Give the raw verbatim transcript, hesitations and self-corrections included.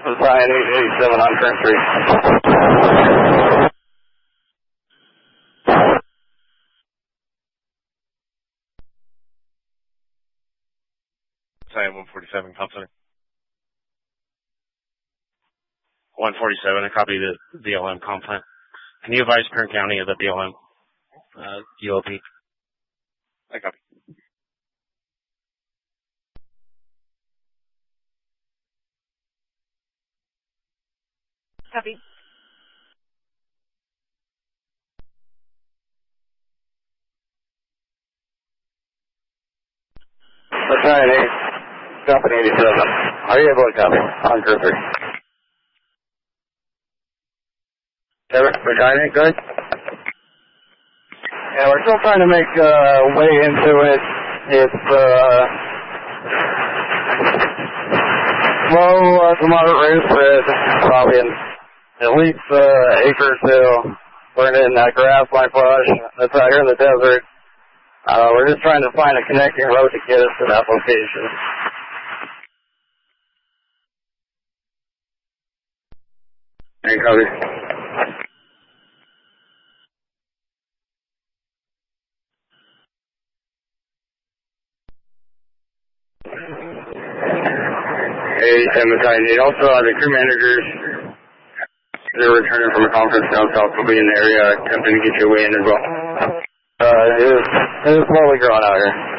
Battalion eight eighty-seven on current three. Battalion one forty-seven, Compton. one forty-seven, I copy the B L M complaint. Can you advise Kern County of the B L M uh, U O P? I copy. Copy. Battalion eight, Company eighty-seven. Are you able to copy? On curve three. Battalion eight, good? Yeah, we're still trying to make uh, way into it. It's uh, slow uh, to moderate rate of spread, probably in at least uh, acre or two. We're in that grass line flush. That's out here in the desert. Uh, we're just trying to find a connecting road to get us to that location. Hey, Cody. eighty-seven Battalion eight. Also, uh, the crew managers, they're returning from a conference down south, will be in the area, attempting to get you way in as well. Uh, it is, it is slowly growing out here.